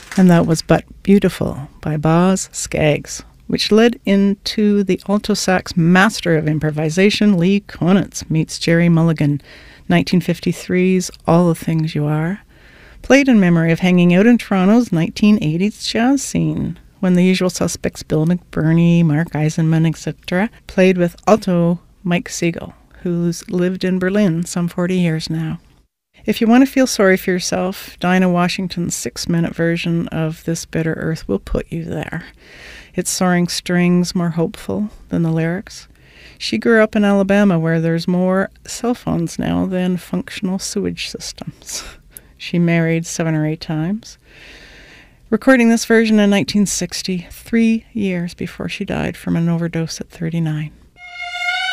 And that was But Beautiful by Boz Scaggs, which led into the alto sax master of improvisation, Lee Konitz, meets Jerry Mulligan, 1953's All the Things You Are, played in memory of hanging out in Toronto's 1980s jazz scene, when the usual suspects, Bill McBurney, Mark Eisenman, etc., played with alto Mike Siegel, who's lived in Berlin some 40 years now. If you want to feel sorry for yourself, Dinah Washington's 6-minute version of This Bitter Earth will put you there. Its soaring strings more hopeful than the lyrics. She grew up in Alabama, where there's more cell phones now than functional sewage systems. She married 7 or 8 times, recording this version in 1960, 3 years before she died from an overdose at 39.